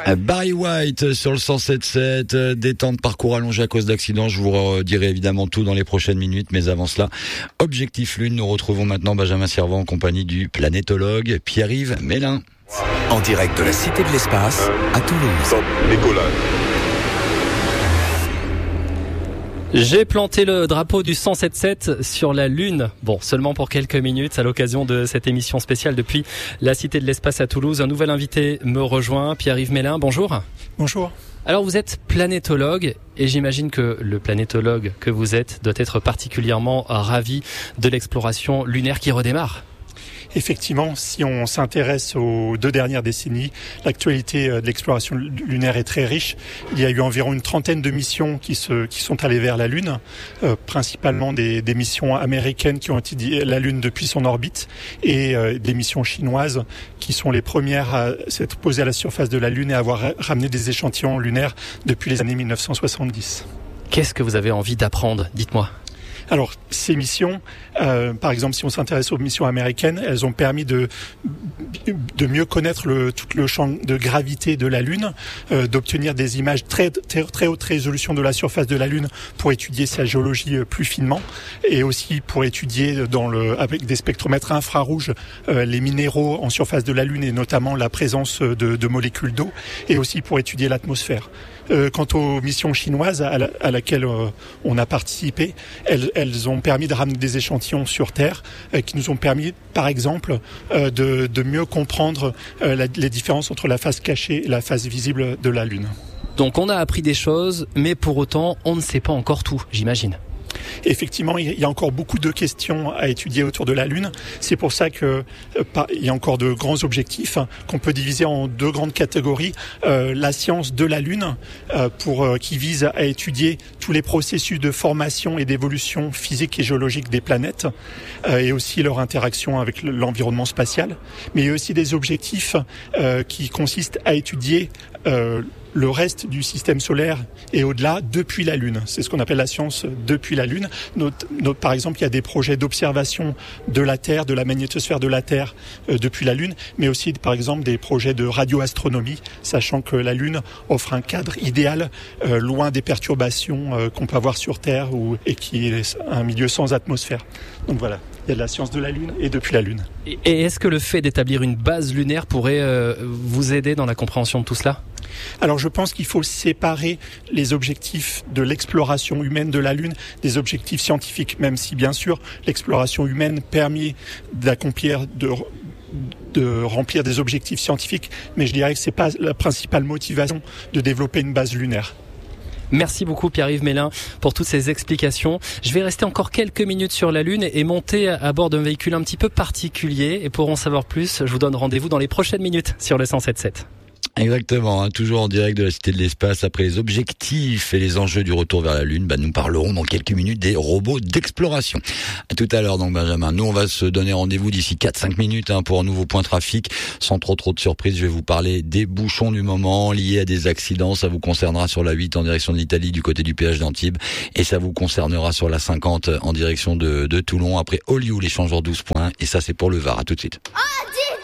Barry White sur le 107.7, détente, parcours allongé à cause d'accidents. Je vous redirai évidemment tout dans les prochaines minutes, mais avant cela, Objectif Lune. Nous retrouvons maintenant Benjamin Servant en compagnie du planétologue Pierre-Yves Mélin. En direct de la Cité de l'Espace à Toulouse. J'ai planté le drapeau du 107.7 sur la Lune. Bon, seulement pour quelques minutes à l'occasion de cette émission spéciale depuis la Cité de l'Espace à Toulouse. Un nouvel invité me rejoint, Pierre-Yves Mélin. Bonjour. Bonjour. Alors vous êtes planétologue et j'imagine que le planétologue que vous êtes doit être particulièrement ravi de l'exploration lunaire qui redémarre. Effectivement, si on s'intéresse aux 2 dernières décennies, l'actualité de l'exploration lunaire est très riche. Il y a eu environ une trentaine de missions qui sont allées vers la Lune, principalement des missions américaines qui ont étudié la Lune depuis son orbite et des missions chinoises qui sont les premières à s'être posées à la surface de la Lune et à avoir ramené des échantillons lunaires depuis les années 1970. Qu'est-ce que vous avez envie d'apprendre ? Dites-moi. Alors, ces missions, par exemple, si on s'intéresse aux missions américaines, elles ont permis de mieux connaître tout le champ de gravité de la Lune, d'obtenir des images très haute résolution de la surface de la Lune pour étudier sa géologie plus finement, et aussi pour étudier avec des spectromètres infrarouges les minéraux en surface de la Lune et notamment la présence de molécules d'eau, et aussi pour étudier l'atmosphère. Quant aux missions chinoises à laquelle on a participé, elles ont permis de ramener des échantillons sur Terre qui nous ont permis, par exemple, de mieux comprendre les différences entre la face cachée et la face visible de la Lune. Donc on a appris des choses, mais pour autant, on ne sait pas encore tout, j'imagine. Effectivement, il y a encore beaucoup de questions à étudier autour de la Lune. C'est pour ça que il y a encore de grands objectifs qu'on peut diviser en 2 grandes catégories. La science de la Lune, qui vise à étudier tous les processus de formation et d'évolution physique et géologique des planètes, et aussi leur interaction avec l'environnement spatial. Mais il y a aussi des objectifs qui consistent à étudier le reste du système solaire et au-delà depuis la Lune. C'est ce qu'on appelle la science depuis la Lune. Par exemple, il y a des projets d'observation de la Terre, de la magnétosphère de la Terre depuis la Lune, mais aussi par exemple des projets de radioastronomie, sachant que la Lune offre un cadre idéal, loin des perturbations qu'on peut avoir sur Terre et qui est un milieu sans atmosphère. Donc voilà, il y a de la science de la Lune et depuis la Lune. Et est-ce que le fait d'établir une base lunaire pourrait vous aider dans la compréhension de tout cela ? Alors je pense qu'il faut séparer les objectifs de l'exploration humaine de la Lune des objectifs scientifiques, même si bien sûr l'exploration humaine permet de remplir des objectifs scientifiques, mais je dirais que c'est pas la principale motivation de développer une base lunaire. Merci beaucoup Pierre-Yves Mélin pour toutes ces explications. Je vais rester encore quelques minutes sur la Lune et monter à bord d'un véhicule un petit peu particulier. Et pour en savoir plus, je vous donne rendez-vous dans les prochaines minutes sur le 107.7. Exactement, toujours en direct de la Cité de l'Espace. Après les objectifs et les enjeux du retour vers la Lune, nous parlerons dans quelques minutes des robots d'exploration. À tout à l'heure donc Benjamin. Nous on va se donner rendez-vous d'ici 4-5 minutes pour un nouveau point trafic. Sans trop de surprises, je vais vous parler des bouchons du moment liés à des accidents. Ça vous concernera sur la 8 en direction de l'Italie du côté du péage d'Antibes, et ça vous concernera sur la 50 en direction de Toulon après Oliou, l'échangeur 12 points, et ça c'est pour le Var. À tout de suite.